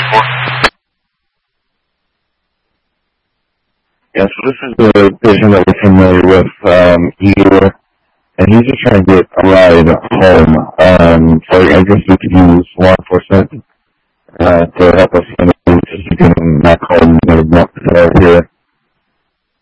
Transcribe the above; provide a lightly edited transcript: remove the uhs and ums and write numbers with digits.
Yeah, so this is the patient that we're familiar with, here, and he's just trying to get a ride home. So I guess we could use law enforcement to help us find a way to keep him back home, not here.